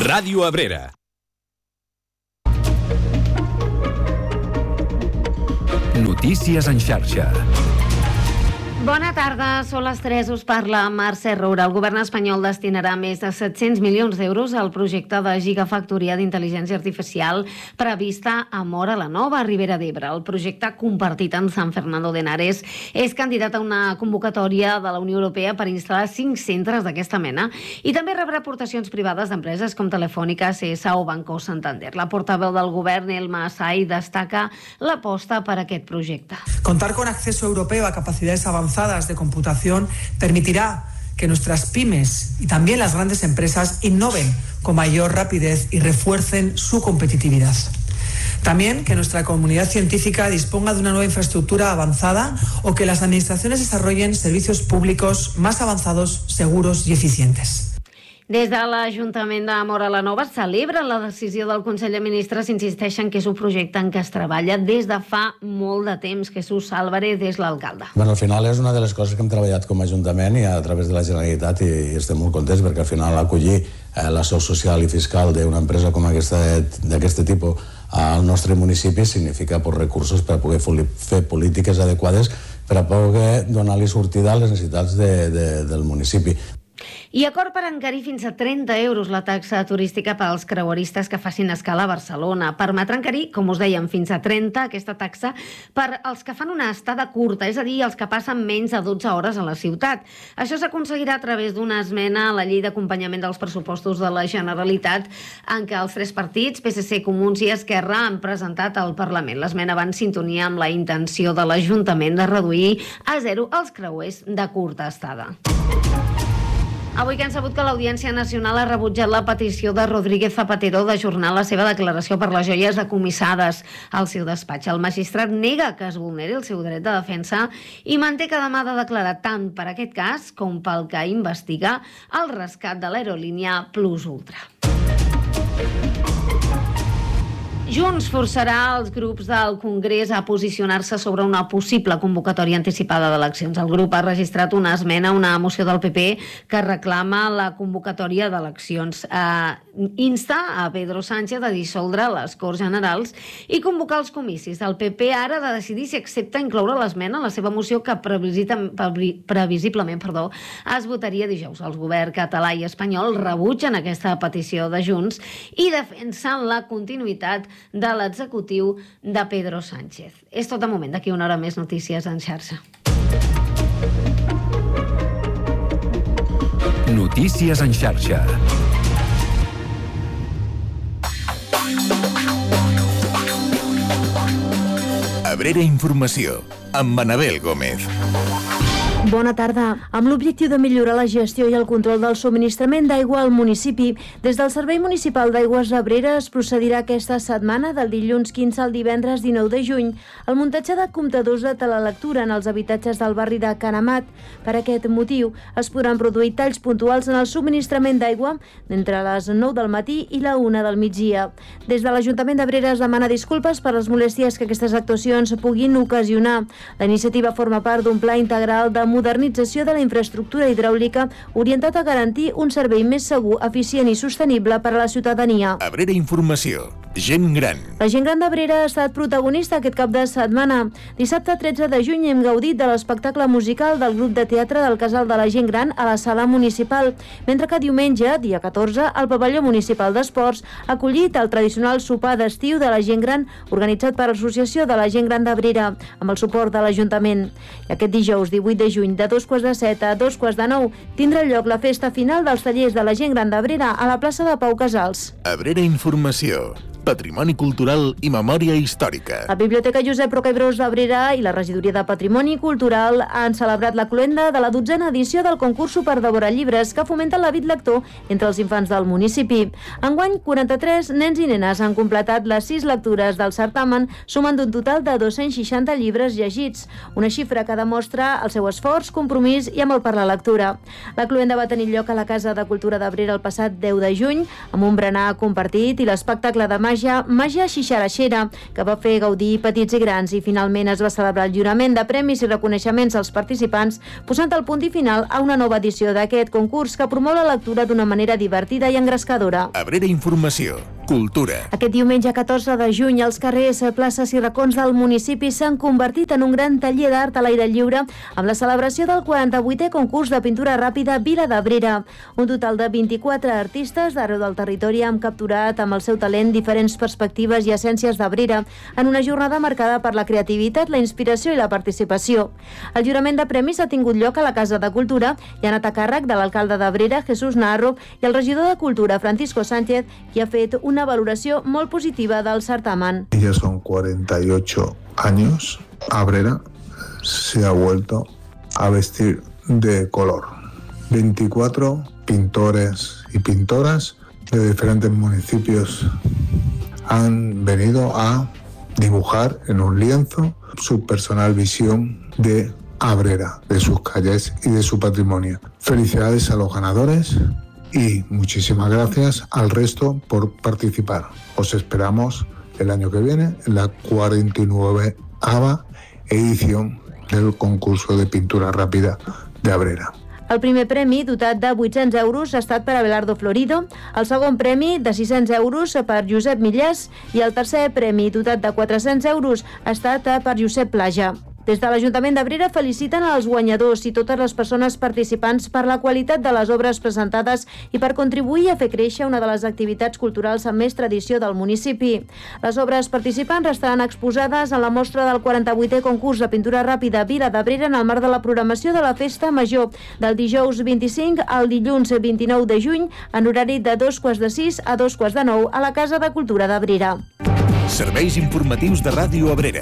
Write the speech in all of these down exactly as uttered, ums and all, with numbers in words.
Ràdio Abrera. Notícies en xarxa. Bona tarda, són les tres, us parla Mercè Roura. El govern espanyol destinarà més de set-cents milions d'euros al projecte de gigafactoria d'intel·ligència artificial prevista a Móra la Nova, a Ribera d'Ebre. El projecte, compartit amb San Fernando de Henares, és candidat a una convocatòria de la Unió Europea per instal·lar cinc centres d'aquesta mena i també rebrà aportacions privades d'empreses com Telefònica, C S o Banco Santander. La portaveu del govern, Elma Asai, destaca l'aposta per aquest projecte. Contar con acceso europeo a capacidades avanzadas de computación permitirá que nuestras pymes y también las grandes empresas innoven con mayor rapidez y refuercen su competitividad. También que nuestra comunidad científica disponga de una nueva infraestructura avanzada o que las administraciones desarrollen servicios públicos más avanzados, seguros y eficientes. Des de l'Ajuntament de Móra la Nova celebren la decisió del Consell de Ministres, insisteixen que és un projecte en què es treballa des de fa molt de temps. Jesús Álvarez és l'alcalde. Bueno, al final és una de les coses que hem treballat com a Ajuntament i a través de la Generalitat i, i estem molt contents perquè al final acollir eh, la seu social i fiscal d'una empresa com aquesta d'aquest tipus al nostre municipi significa pues, recursos per poder fer polítiques adequades per a poder donar-li sortida a les necessitats de, de, del municipi. I acord per encarir fins a trenta euros la taxa turística pels creueristes que facin escala a Barcelona. Permetrà encarir, com us dèiem, fins a trenta aquesta taxa per als que fan una estada curta, és a dir, els que passen menys de dotze hores a la ciutat. Això s'aconseguirà a través d'una esmena a la llei d'acompanyament dels pressupostos de la Generalitat en què els tres partits, P S C, Comuns i Esquerra, han presentat al Parlament. L'esmena va en sintonia amb la intenció de l'Ajuntament de reduir a zero els creuers de curta estada. Avui que han sabut que l'Audiència Nacional ha rebutjat la petició de Rodríguez Zapatero d'ajornar la seva declaració per les joies decomissades al seu despatx. El magistrat nega que es vulneri el seu dret de defensa i manté que demà ha de declarar tant per aquest cas com pel que investiga el rescat de l'aerolínia Plus Ultra. Junts forçarà els grups del Congrés a posicionar-se sobre una possible convocatòria anticipada d'eleccions. El grup ha registrat una esmena a una moció del P P que reclama la convocatòria d'eleccions. Eh, insta a Pedro Sánchez a dissoldre les Corts Generals i convocar els comicis. El P P ara ha de decidir si accepta incloure l'esmena a la seva moció que previsiblement perdó, es votaria dijous. El govern català i espanyol rebutgen aquesta petició de Junts i defensen la continuïtat de l'executiu de Pedro Sánchez. És tot de moment, d'aquí una hora més notícies en xarxa. Notícies en xarxa. Abrera Informació, amb Manabel Gómez. Bona tarda. Amb l'objectiu de millorar la gestió i el control del subministrament d'aigua al municipi, des del Servei Municipal d'Aigües Abrera es procedirà aquesta setmana, del dilluns quinze al divendres dinou de juny, al muntatge de comptadors de telelectura en els habitatges del barri de Can Amat. Per aquest motiu, es podran produir talls puntuals en el subministrament d'aigua entre les nou del matí i la una del migdia. Des de l'Ajuntament d'Abrera es demana disculpes per les molèsties que aquestes actuacions puguin ocasionar. La iniciativa forma part d'un pla integral de modernització de la infraestructura hidràulica orientat a garantir un servei més segur, eficient i sostenible per a la ciutadania. Abrera Informació. Gent gran. La gent gran d'Abrera ha estat protagonista aquest cap de setmana. Dissabte tretze de juny hem gaudit de l'espectacle musical del grup de teatre del Casal de la Gent Gran a la Sala Municipal, mentre que diumenge, dia catorze, el Pavelló Municipal d'Esports ha acollit el tradicional sopar d'estiu de la gent gran organitzat per l'Associació de la Gent Gran d'Abrera, amb el suport de l'Ajuntament. I aquest dijous, divuit de juny, de dos quarts de set a dos quarts de nou, tindrà lloc la festa final dels tallers de la gent gran d'Abrera a la plaça de Pau Casals. Abrera Informació. Patrimoni cultural i memòria històrica. La Biblioteca Josep Roca i Bros d'Abrera i la Regidoria de Patrimoni Cultural han celebrat la cloenda de la dotzena edició del concurs per devorar llibres que fomenta l'hàbit lector entre els infants del municipi. Enguany, quaranta-tres nens i nenes han completat les sis lectures del certamen, sumant un total de dos-cents seixanta llibres llegits, una xifra que demostra el seu esforç, compromís i amor per la lectura. La cloenda va tenir lloc a la Casa de Cultura d'Abrera el passat deu de juny, amb un berenar compartit i l'espectacle de màgia Maja, Maja Xixaraxera, que va fer gaudir petits i grans, i finalment es va celebrar el lliurament de premis i reconeixements als participants, posant el punt i final a una nova edició d'aquest concurs que promou la lectura d'una manera divertida i engrescadora. Abrera Informació, cultura. Aquest diumenge catorze de juny, els carrers, places i racons del municipi s'han convertit en un gran taller d'art a l'aire lliure amb la celebració del quaranta-vuitè concurs de pintura ràpida Vila d'Abrera. Un total de vint-i-quatre artistes d'arreu del territori han capturat amb el seu talent diferents perspectives i essències d'Abrera en una jornada marcada per la creativitat, la inspiració i la participació. El lliurament de premis ha tingut lloc a la Casa de Cultura i ha anat a càrrec de l'alcalde d'Abrera, Jesús Narro, i el regidor de Cultura, Francisco Sánchez, qui ha fet una valoració molt positiva del certamen. Ya son cuarenta y ocho años, Abrera se ha vuelto a vestir de color. veinticuatro pintores y pintoras de diferentes municipios han venido a dibujar en un lienzo su personal visión de Abrera, de sus calles y de su patrimonio. Felicidades a los ganadores y muchísimas gracias al resto por participar. Os esperamos el año que viene en la cuarenta y nueva edición del concurso de pintura ràpida de Abrera. El primer premi, dotat de vuit-cents euros, ha estat per Abelardo Florido, el segon premi, de sis-cents euros, per Josep Millàs, i el tercer premi, dotat de quatre-cents euros, ha estat per Josep Plaja. Des de l'Ajuntament d'Abrera feliciten els guanyadors i totes les persones participants per la qualitat de les obres presentades i per contribuir a fer créixer una de les activitats culturals amb més tradició del municipi. Les obres participants estaran exposades a la mostra del quaranta-vuitè concurs de pintura ràpida Vila d'Abrera en el marc de la programació de la Festa Major del dijous vint-i-cinc al dilluns vint-i-nou de juny en horari de dos quarts de sis a dos quarts de nou a la Casa de Cultura d'Abrera. Serveis informatius de Ràdio Abrera.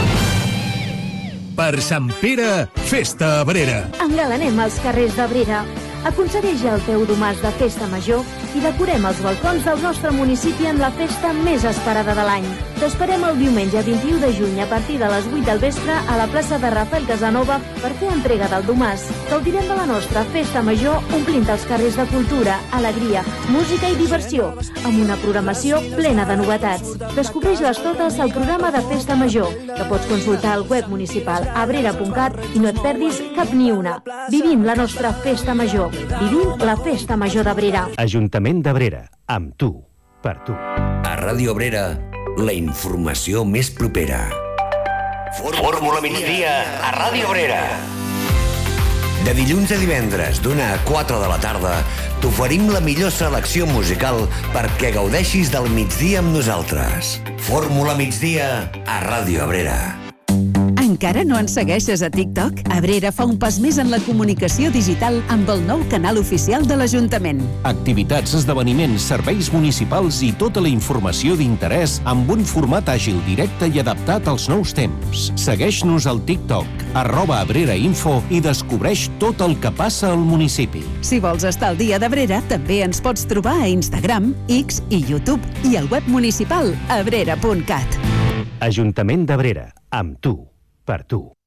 Per Sant Pere, Festa Abrera. Engalanem els carrers d'Abrera. Aconsegueix el teu domàs de Festa Major i decorem els balcons del nostre municipi en la festa més esperada de l'any. T'esperem el diumenge vint-i-u de juny a partir de les vuit del vespre a la plaça de Rafael Casanova per fer entrega del domàs. Gaudirem de la nostra Festa Major omplint els carrers de cultura, alegria, música i diversió, amb una programació plena de novetats. Descobreix-les totes al programa de Festa Major, que pots consultar al web municipal abrera punt cat i no et perdis cap ni una. Vivim la nostra Festa Major. Vivim la Festa Major d'Abrera. Ajuntament d'Abrera, amb tu, per tu. A Ràdio Abrera, la informació més propera. Fórmula migdia a Ràdio Abrera. De dilluns a divendres, d'una a quatre de la tarda, t'oferim la millor selecció musical perquè gaudeixis del migdia amb nosaltres. Fórmula migdia a Ràdio Abrera. Encara no ens segueixes a TikTok? Abrera fa un pas més en la comunicació digital amb el nou canal oficial de l'Ajuntament. Activitats, esdeveniments, serveis municipals i tota la informació d'interès amb un format àgil, directe i adaptat als nous temps. Segueix-nos al TikTok, arroba Abrera Info, i descobreix tot el que passa al municipi. Si vols estar al dia d'Abrera, també ens pots trobar a Instagram, X i YouTube i al web municipal abrera punt cat. Ajuntament d'Abrera, amb tu, per tu.